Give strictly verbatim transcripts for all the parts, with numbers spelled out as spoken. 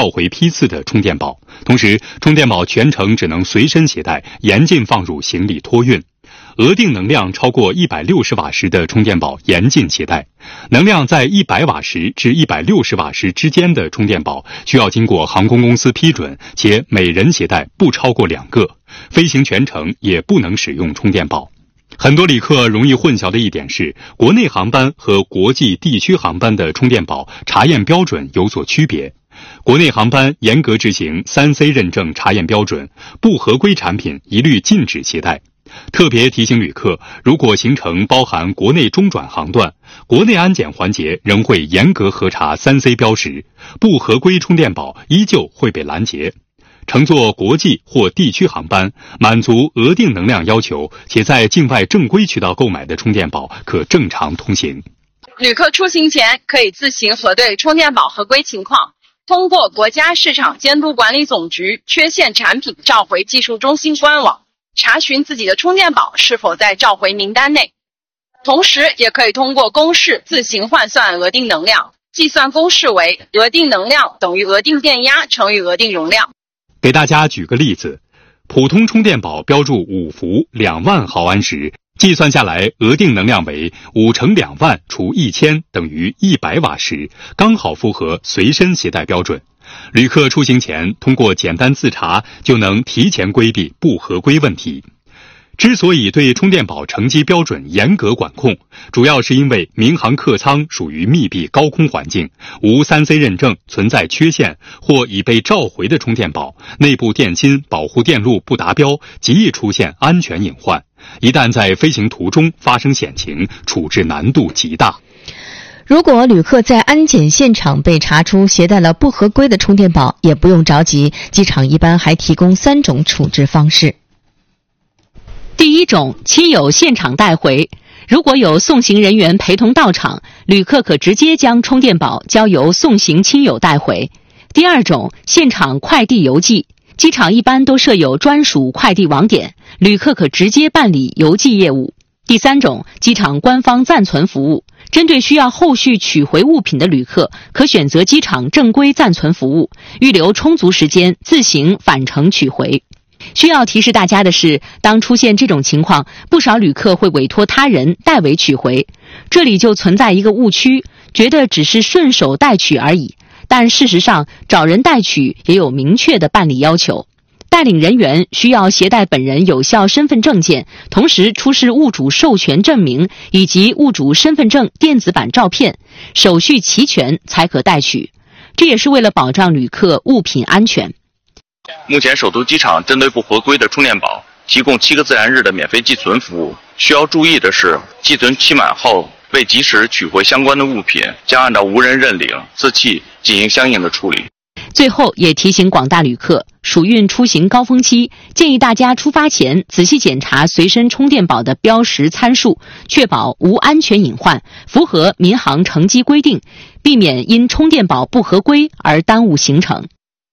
召回批次的充电宝，同时充电宝全程只能随身携带，严禁放入行李托运。额定能量超过一百六十瓦时的充电宝严禁携带，能量在一百瓦时至一百六十瓦时之间的充电宝需要经过航空公司批准，且每人携带不超过两个，飞行全程也不能使用充电宝。很多旅客容易混淆的一点是，国内航班和国际地区航班的充电宝查验标准有所区别。国内航班严格执行 三 C 认证查验标准，不合规产品一律禁止携带。特别提醒旅客，如果行程包含国内中转航段，国内安检环节仍会严格核查 三 C 标识，不合规充电宝依旧会被拦截。乘坐国际或地区航班，满足额定能量要求，且在境外正规渠道购买的充电宝可正常通行。 旅客出行前可以自行核对充电宝合规情况，通过国家市场监督管理总局缺陷产品召回技术中心官网查询自己的充电宝是否在召回名单内。同时也可以通过公式自行换算额定能量，计算公式为额定能量等于额定电压乘以额定容量。 给大家举个例子，普通充电宝标注五伏两万毫安时，计算下来额定能量为五乘两万除一千等于一百瓦时，刚好符合随身携带标准。旅客出行前通过简单自查就能提前规避不合规问题。之所以对充电宝乘机标准严格管控，主要是因为民航客舱属于密闭高空环境，无 三 C 认证，存在缺陷或已被召回的充电宝，内部电芯保护电路不达标，极易出现安全隐患。一旦在飞行途中发生险情，处置难度极大。 如果旅客在安检现场被查出携带了不合规的充电宝，也不用着急，机场一般还提供三种处置方式。 第一种，亲友现场带回。如果有送行人员陪同到场，旅客可直接将充电宝交由送行亲友带回。第二种，现场快递邮寄。机场一般都设有专属快递网点，旅客可直接办理邮寄业务。第三种，机场官方暂存服务。针对需要后续取回物品的旅客，可选择机场正规暂存服务，预留充足时间自行返程取回。需要提示大家的是，当出现这种情况，不少旅客会委托他人代为取回，这里就存在一个误区，觉得只是顺手代取而已，但事实上找人代取也有明确的办理要求。带领人员需要携带本人有效身份证件，同时出示物主授权证明以及物主身份证电子版照片，手续齐全才可代取。这也是为了保障旅客物品安全。 目前首都机场针对不合规的充电宝提供七个自然日的免费寄存服务。需要注意的是，寄存期满后未及时取回相关的物品，将按照无人认领、自弃进行相应的处理。 最后也提醒广大旅客，暑运出行高峰期，建议大家出发前仔细检查随身充电宝的标识参数，确保无安全隐患，符合民航乘机规定，避免因充电宝不合规而耽误行程。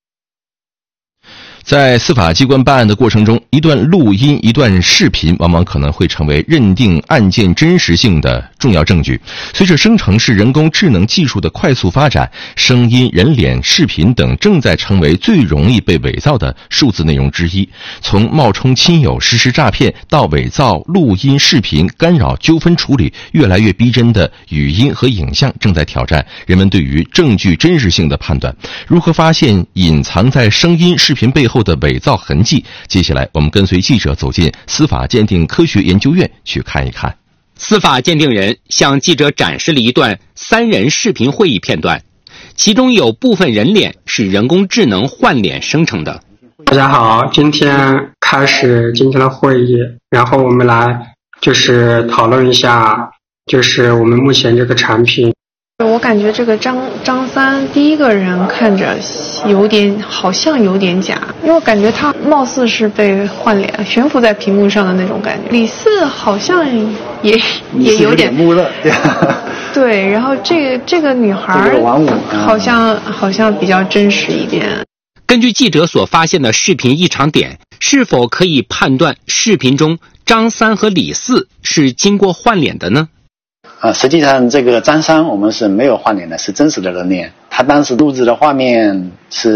在司法机关办案的过程中，一段录音、一段视频往往可能会成为认定案件真实性的重要证据。随着生成式人工智能技术的快速发展，声音、人脸、视频等正在成为最容易被伪造的数字内容之一。从冒充亲友实施诈骗到伪造录音、视频干扰纠纷处理，越来越逼真的语音和影像正在挑战人们对于证据真实性的判断。如何发现隐藏在声音、视频背后的伪造痕迹？接下来我们跟随记者走进司法鉴定科学研究院去看一看。 司法鉴定人向记者展示了一段三人视频会议片段，其中有部分人脸是人工智能换脸生成的。 大家好，今天开始今天的会议，然后我们来就是讨论一下，就是我们目前这个产品。 我感觉这个张张三第一个人看着有点好像有点假，因为我感觉他貌似是被换脸悬浮在屏幕上的那种感觉。李四好像也也有点木讷，对，然后这个这个女孩好像好像比较真实一点。 根据记者所发现的视频异常点，是否可以判断视频中张三和李四是经过换脸的呢？ 呃，实际上这个张三我们是没有换脸的，是真实的人脸。他当时录制的画面是